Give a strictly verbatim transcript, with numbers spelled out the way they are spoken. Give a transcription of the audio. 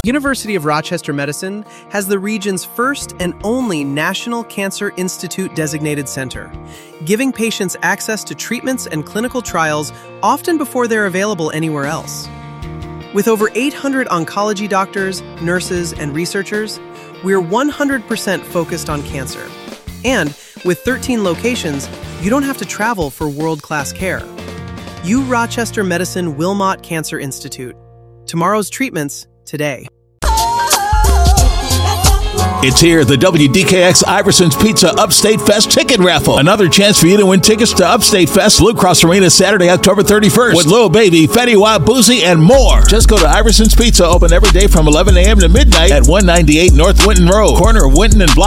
University of Rochester Medicine has the region's first and only National Cancer Institute designated center, giving patients access to treatments and clinical trials often before they're available anywhere else. With over eight hundred oncology doctors, nurses, and researchers, we're one hundred percent focused on cancer. And with thirteen locations, you don't have to travel for world-class care. U Rochester Medicine Wilmot Cancer Institute. Tomorrow's treatments today. It's here, the W D K X Iverson's Pizza Upstate Fest Ticket Raffle. Another chance for you to win tickets to Upstate Fest, Blue Cross Arena, Saturday, October thirty-first, with Lil Baby, Fetty Wap, Boozy, and more. Just go to Iverson's Pizza, open every day from eleven a.m. to midnight at one ninety-eight North Winton Road, corner of Winton and Block.